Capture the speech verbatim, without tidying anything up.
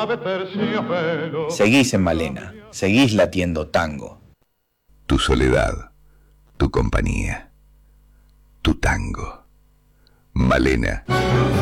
suave terciopelo. Seguís en Malena, seguís latiendo tango. Tu soledad, tu compañía, tu tango. Malena.